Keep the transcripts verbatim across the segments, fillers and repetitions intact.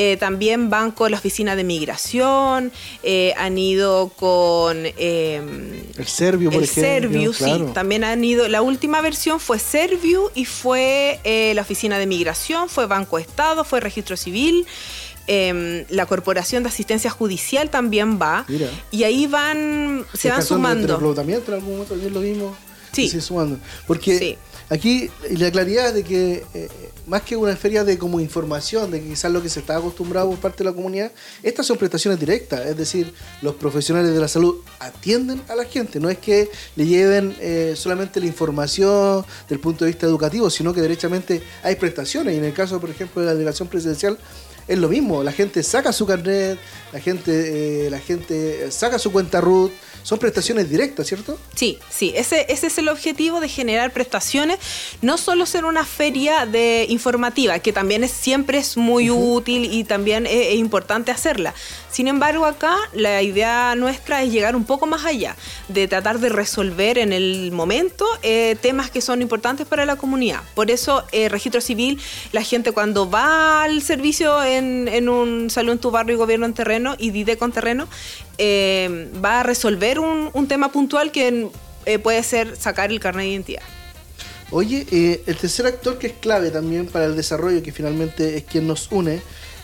Eh, también van con la oficina de migración, eh, han ido con... Eh, el Serviu, por el ejemplo. Serviu, claro. sí. También han ido... La última versión fue Serviu y fue eh, la oficina de migración, fue Banco Estado, fue Registro Civil... Eh, la Corporación de Asistencia Judicial también va. Mira. Y ahí van, se van sumando. De en algún momento también lo vimos. Sí. Se sumando. Porque sí. Aquí la claridad de que eh, más que una feria de como información, de que quizás lo que se está acostumbrado por parte de la comunidad, estas son prestaciones directas, es decir, los profesionales de la salud atienden a la gente, no es que le lleven eh, solamente la información del punto de vista educativo, sino que derechamente hay prestaciones, y en el caso, por ejemplo, de la delegación presidencial, es lo mismo, la gente saca su carnet, la gente, eh, la gente saca su cuenta R U T, son prestaciones directas, ¿cierto? Sí, sí, ese, ese es el objetivo de generar prestaciones, no solo ser una feria de informativa, que también es, siempre es muy uh-huh. útil y también es, es importante hacerla. Sin embargo, acá la idea nuestra es llegar un poco más allá, de tratar de resolver en el momento eh, temas que son importantes para la comunidad. Por eso, eh, Registro Civil, la gente cuando va al servicio en, en un Salud en tu Barrio y Gobierno en Terreno y Dideco en Terreno, eh, va a resolver un, un tema puntual que eh, puede ser sacar el carnet de identidad. Oye, eh, el tercer actor que es clave también para el desarrollo, que finalmente es quien nos une,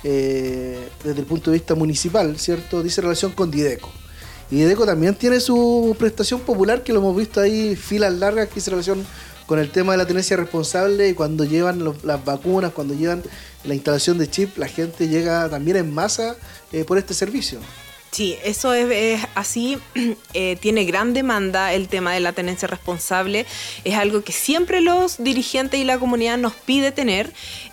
eh, desde el punto de vista municipal, ¿cierto? Dice relación con Dideco. Y Dideco también tiene su prestación popular, que lo hemos visto ahí, filas largas, que dice relación con el tema de la tenencia responsable, y cuando llevan los, las vacunas, cuando llevan la instalación de chip, la gente llega también en masa eh, por este servicio. Sí, eso es, es así, eh, tiene gran demanda el tema de la tenencia responsable, es algo que siempre los dirigentes y la comunidad nos pide tener,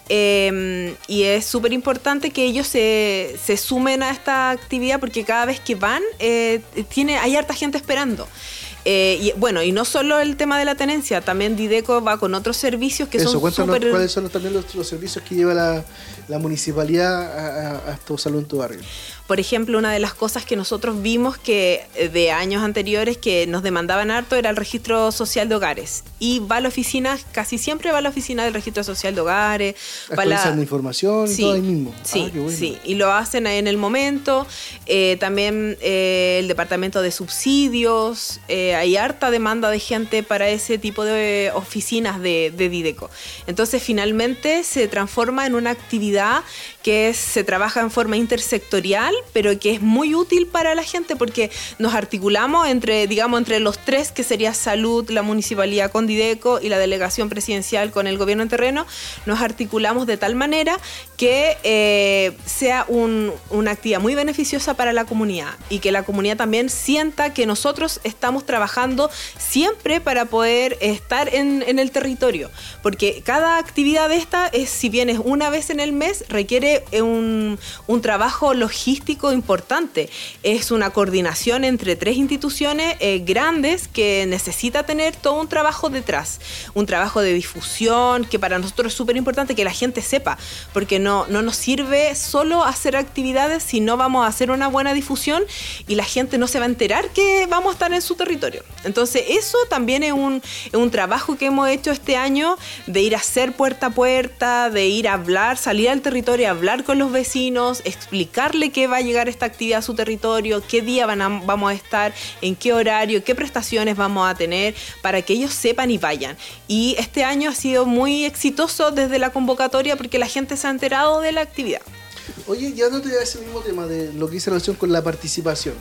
eh, y es súper importante que ellos se, se sumen a esta actividad, porque cada vez que van eh, tiene, hay harta gente esperando. Eh, y bueno, y no solo el tema de la tenencia, también Dideco va con otros servicios que Eso, son cuéntanos súper... cuáles son también los, los servicios que lleva la, la municipalidad a, a, a tu Salud en tu Barrio. Por ejemplo, una de las cosas que nosotros vimos que de años anteriores que nos demandaban harto era el registro social de hogares. Y va a la oficina, casi siempre va a la oficina del registro social de hogares. Actualizando la... información sí, y todo ahí mismo. Sí, ah, qué bueno. sí, y lo hacen ahí en el momento. Eh, también eh, el departamento de subsidios. Eh, hay harta demanda de gente para ese tipo de oficinas de, de Dideco. Entonces, finalmente se transforma en una actividad que es, se trabaja en forma intersectorial, pero que es muy útil para la gente porque nos articulamos entre, digamos, entre los tres, que sería Salud, la Municipalidad con Dideco y la Delegación Presidencial con el Gobierno en Terreno. Nos articulamos de tal manera que eh, sea un, una actividad muy beneficiosa para la comunidad y que la comunidad también sienta que nosotros estamos trabajando siempre para poder estar en, en el territorio, porque cada actividad de esta, es, si bien es una vez en el mes, requiere un, un trabajo logístico importante. Es una coordinación entre tres instituciones eh, grandes que necesita tener todo un trabajo detrás, un trabajo de difusión que para nosotros es súper importante que la gente sepa, porque no, no nos sirve solo hacer actividades si no vamos a hacer una buena difusión y la gente no se va a enterar que vamos a estar en su territorio. Entonces eso también es un, es un trabajo que hemos hecho este año, de ir a hacer puerta a puerta, de ir a hablar, salir al territorio, hablar con los vecinos, explicarle que va a llegar esta actividad a su territorio, qué día van a, vamos a estar, en qué horario, qué prestaciones vamos a tener, para que ellos sepan y vayan. Y este año ha sido muy exitoso desde la convocatoria porque la gente se ha enterado de la actividad. Oye, ya no te da ese mismo tema de lo que hice relación con la participación.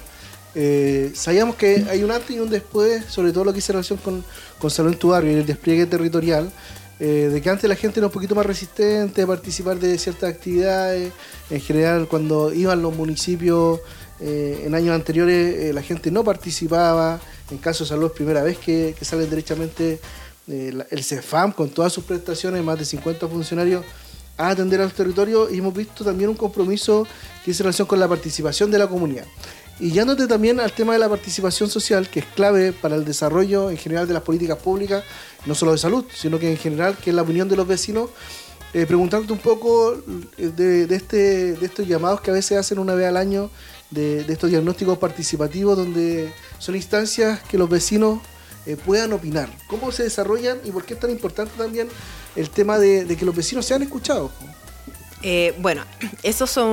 Eh, sabíamos que hay un antes y un después, sobre todo lo que hice relación con, con Salud en tu Barrio y el despliegue territorial, eh, de que antes la gente era un poquito más resistente a participar de ciertas actividades. En general, cuando iban los municipios eh, en años anteriores, eh, la gente no participaba. En caso de salud es primera vez que, que salen derechamente eh, la, el CEFAM con todas sus prestaciones, más de cincuenta funcionarios a atender a los territorios, y hemos visto también un compromiso que es en relación con la participación de la comunidad. Y yándote también al tema de la participación social, que es clave para el desarrollo en general de las políticas públicas, no solo de salud, sino que en general, que es la opinión de los vecinos, eh, preguntándote un poco de, de, este, de estos llamados que a veces hacen una vez al año, de, de estos diagnósticos participativos, donde son instancias que los vecinos eh, puedan opinar. ¿Cómo se desarrollan y por qué es tan importante también el tema de, de que los vecinos sean escuchados? Eh, bueno, esos son